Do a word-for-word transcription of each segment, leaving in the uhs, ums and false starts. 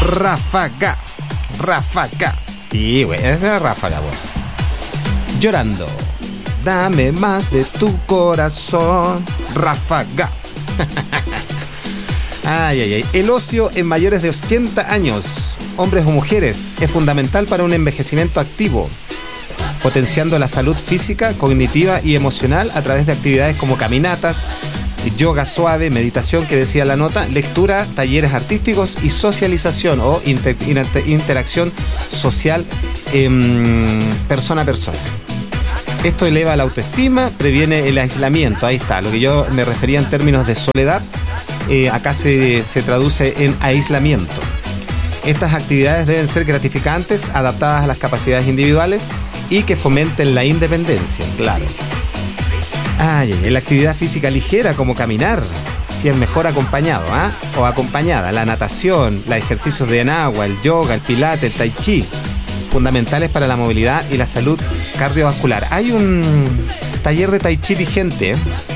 Ráfaga. Ráfaga. Sí, güey, es la ráfaga, pues. Llorando. Dame más de tu corazón. Ráfaga. Ay, ay, ay. El ocio en mayores de ochenta años, hombres o mujeres, es fundamental para un envejecimiento activo, potenciando la salud física, cognitiva y emocional a través de actividades como caminatas, yoga suave, meditación que decía la nota, lectura, talleres artísticos y socialización o inter- inter- interacción social eh, persona a persona. Esto eleva la autoestima, previene el aislamiento. Ahí está, lo que yo me refería en términos de soledad, eh, acá se, se traduce en aislamiento. Estas actividades deben ser gratificantes, adaptadas a las capacidades individuales y que fomenten la independencia, claro. Ay, ay, la actividad física ligera como caminar, si es mejor acompañado, ¿ah? ¿eh? O acompañada, la natación, los ejercicios de enagua, el yoga, el pilates, el tai chi, fundamentales para la movilidad y la salud cardiovascular. Hay un taller de tai chi vigente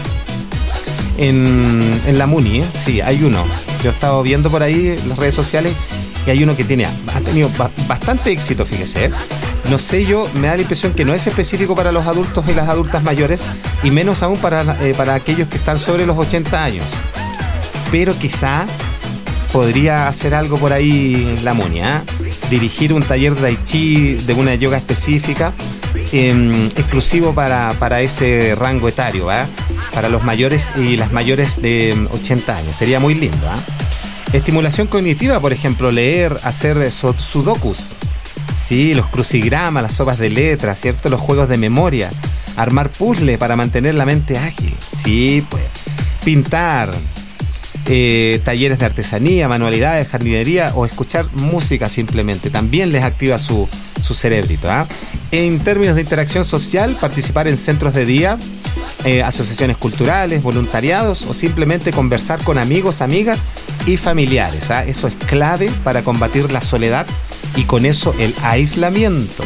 en, en la Muni, ¿eh? Sí, hay uno. Yo he estado viendo por ahí en las redes sociales y hay uno que tiene, ha tenido bastante éxito, fíjese, ¿eh? No sé, yo me da la impresión que no es específico para los adultos y las adultas mayores, y menos aún para, eh, para aquellos que están sobre los ochenta años. Pero quizá podría hacer algo por ahí la Muni, ¿eh? Dirigir un taller de tai chi, de una yoga específica, eh, exclusivo para, para ese rango etario, ¿eh? Para los mayores y las mayores de ochenta años. Sería muy lindo, ¿eh? Estimulación cognitiva, por ejemplo, leer, hacer sudokus. Sí, los crucigramas, las sopas de letras, ¿cierto? Los juegos de memoria, armar puzzles para mantener la mente ágil. Sí, pues. Pintar, eh, talleres de artesanía, manualidades, jardinería o escuchar música simplemente. También les activa su, su cerebrito, ¿eh? En términos de interacción social, participar en centros de día, eh, asociaciones culturales, voluntariados o simplemente conversar con amigos, amigas y familiares, ¿eh? Eso es clave para combatir la soledad y con eso el aislamiento.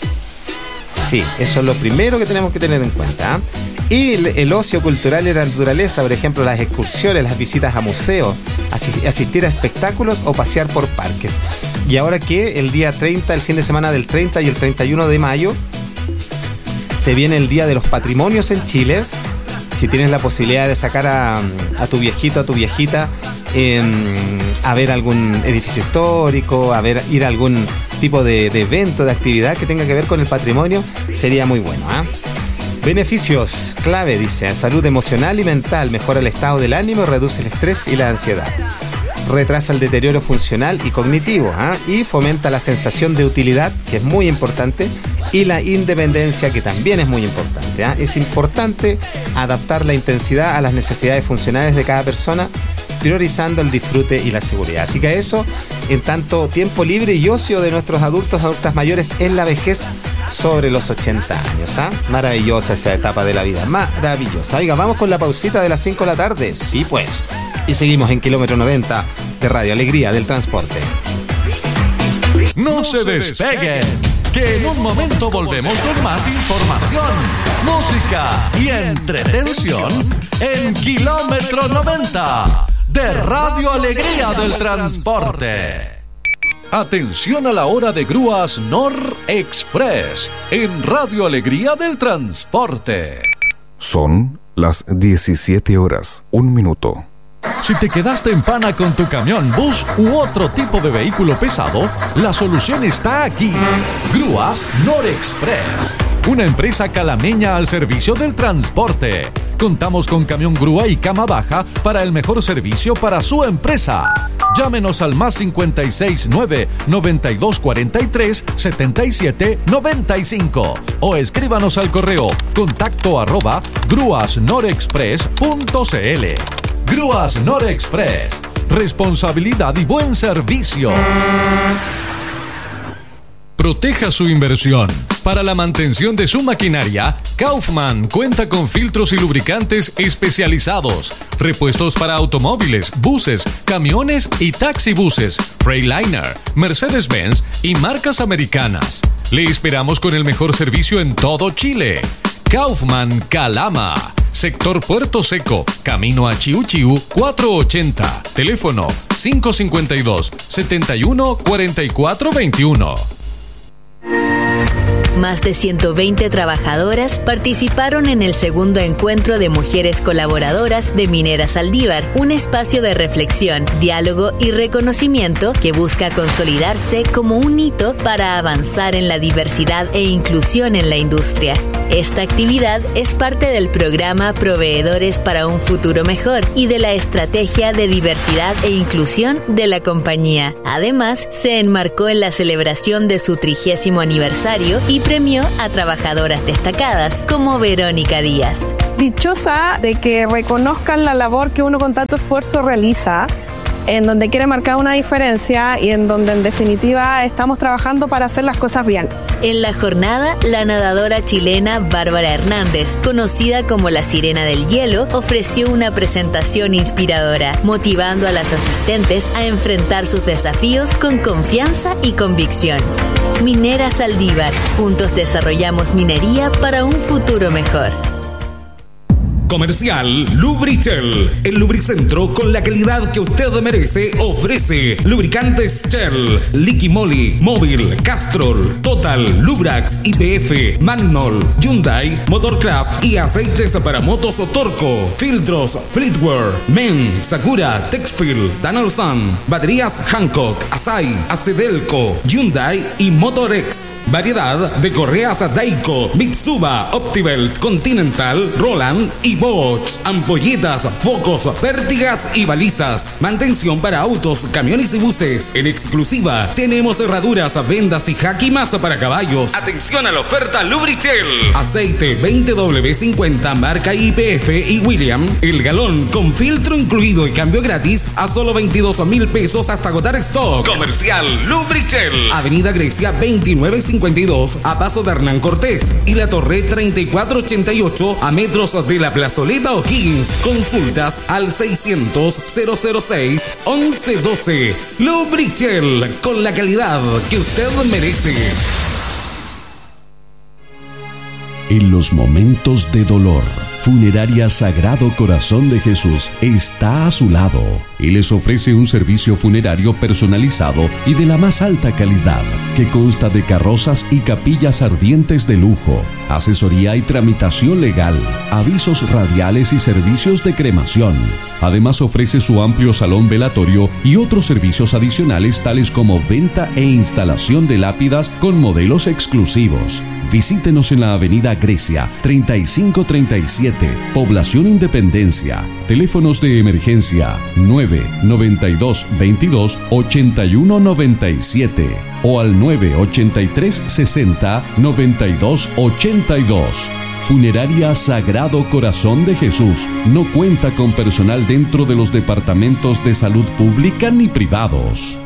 Sí, eso es lo primero que tenemos que tener en cuenta, ¿eh? Y el, el ocio cultural y la naturaleza, por ejemplo, las excursiones, las visitas a museos, así, asistir a espectáculos o pasear por parques. Y ahora que el día treinta, el fin de semana del treinta y el treinta y uno de mayo, se viene el Día de los Patrimonios en Chile. Si tienes la posibilidad de sacar a, a tu viejito, a tu viejita, eh, a ver algún edificio histórico, a ver, ir a algún tipo de, de evento, de actividad que tenga que ver con el patrimonio, sería muy bueno, ¿eh? Beneficios clave, dice: salud emocional y mental, mejora el estado del ánimo, reduce el estrés y la ansiedad. Retrasa el deterioro funcional y cognitivo, ¿eh? Y fomenta la sensación de utilidad, que es muy importante, y la independencia, que también es muy importante, ¿eh? Es importante adaptar la intensidad a las necesidades funcionales de cada persona, priorizando el disfrute y la seguridad. Así que eso, en tanto tiempo libre y ocio de nuestros adultos, adultas mayores en la vejez sobre los ochenta años, ¿ah? ¿eh? Maravillosa esa etapa de la vida, maravillosa. Oiga, vamos con la pausita de las cinco de la tarde. Sí, pues. Y seguimos en Kilómetro noventa de Radio Alegría del Transporte. No, no se despeguen, que en un momento volvemos con más información, música y entretención en Kilómetro noventa de Radio Alegría del Transporte. Atención a la hora de grúas Nor Express en Radio Alegría del Transporte. Son las diecisiete horas, un minuto. Si te quedaste en pana con tu camión, bus u otro tipo de vehículo pesado, la solución está aquí. Grúas Nor Express, una empresa calameña al servicio del transporte. Contamos con camión grúa y cama baja para el mejor servicio para su empresa. Llámenos al más cincuenta y seis nueve, noventa y dos cuarenta y tres, setenta y siete noventa y cinco o escríbanos al correo contacto arroba grúas norexpress punto cl. Grúas Nor Express, responsabilidad y buen servicio. Proteja su inversión. Para la mantención de su maquinaria, Kaufman cuenta con filtros y lubricantes especializados, repuestos para automóviles, buses, camiones y taxibuses, Freightliner, Mercedes-Benz y marcas americanas. Le esperamos con el mejor servicio en todo Chile. Kaufman Calama. Sector Puerto Seco, camino a Chiu Chiu cuatrocientos ochenta. Teléfono cinco cinco dos, siete uno cuatro cuatro dos uno. Más de ciento veinte trabajadoras participaron en el segundo encuentro de mujeres colaboradoras de Minera Saldívar, un espacio de reflexión, diálogo y reconocimiento que busca consolidarse como un hito para avanzar en la diversidad e inclusión en la industria. Esta actividad es parte del programa Proveedores para un Futuro Mejor y de la estrategia de diversidad e inclusión de la compañía. Además, se enmarcó en la celebración de su trigésimo aniversario y premió a trabajadoras destacadas como Verónica Díaz. Dichosa de que reconozcan la labor que uno con tanto esfuerzo realiza, en donde quiere marcar una diferencia y en donde en definitiva estamos trabajando para hacer las cosas bien. En la jornada, la nadadora chilena Bárbara Hernández, conocida como la Sirena del Hielo, ofreció una presentación inspiradora, motivando a las asistentes a enfrentar sus desafíos con confianza y convicción. Minera Saldívar, juntos desarrollamos minería para un futuro mejor. Comercial Lubrichel, el lubricentro con la calidad que usted merece, ofrece lubricantes Shell, Liqui Moly, Móvil, Castrol, Total, Lubrax, Y P F, Magnol, Hyundai, Motorcraft y aceites para motos Torco, filtros Fleetwear, Men, Sakura, Texfil, Donaldson, baterías Hancock, Asai, Acedelco, Hyundai y Motorex. Variedad de correas Daico, Mitsuba, Optibelt, Continental, Roland y Bosch. Ampolletas, focos, pértigas y balizas. Mantención para autos, camiones y buses. En exclusiva tenemos cerraduras, vendas y jaquimas para caballos. Atención a la oferta Lubrichel. Aceite veinte W cincuenta marca Y P F y William. El galón con filtro incluido y cambio gratis a solo veintidós mil pesos hasta agotar stock. Comercial Lubrichel. Avenida Grecia veintinueve cincuenta y dos a paso de Hernán Cortés y la Torre treinta y cuatro ochenta y ocho a metros de la Plazoleta O'Higgins. Consultas al seiscientos, cero cero seis, once doce. Lubrichel, con la calidad que usted merece. En los momentos de dolor, Funeraria Sagrado Corazón de Jesús está a su lado y les ofrece un servicio funerario personalizado y de la más alta calidad, que consta de carrozas y capillas ardientes de lujo, asesoría y tramitación legal, avisos radiales y servicios de cremación. Además ofrece su amplio salón velatorio y otros servicios adicionales tales como venta e instalación de lápidas con modelos exclusivos. Visítenos en la avenida Grecia, treinta y cinco treinta y siete, Población Independencia. Teléfonos de emergencia nueve noventa y dos veintidós ochenta y uno noventa y siete o al nueve ochenta y tres sesenta noventa y dos ochenta y dos. Funeraria Sagrado Corazón de Jesús no cuenta con personal dentro de los departamentos de salud pública ni privados.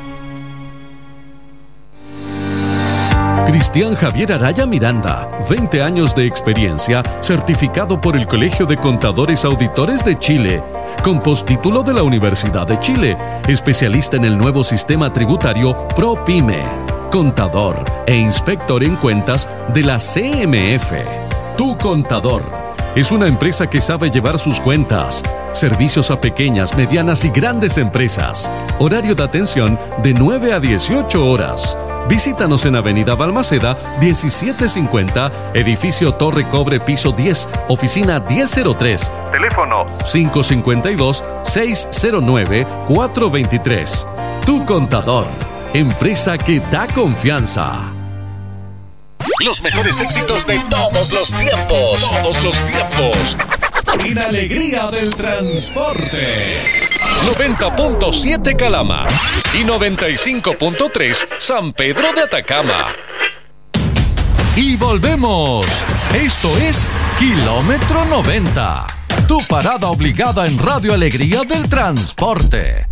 Cristian Javier Araya Miranda, veinte años de experiencia, certificado por el Colegio de Contadores Auditores de Chile, con postítulo de la Universidad de Chile, especialista en el nuevo sistema tributario ProPyme, contador e inspector en cuentas de la C M F. Tu Contador es una empresa que sabe llevar sus cuentas. Servicios a pequeñas, medianas y grandes empresas. Horario de atención de nueve a dieciocho horas. Visítanos en Avenida Balmaceda, diecisiete cincuenta, Edificio Torre Cobre, piso diez, oficina diez cero tres. Teléfono cinco cinco dos, seis cero nueve, cuatro dos tres. Tu Contador, empresa que da confianza. Los mejores éxitos de todos los tiempos. Todos los tiempos. Y la alegría del transporte. noventa punto siete Calama y noventa y cinco punto tres San Pedro de Atacama. Y volvemos. Esto es Kilómetro noventa. Tu parada obligada en Radio Alegría del Transporte.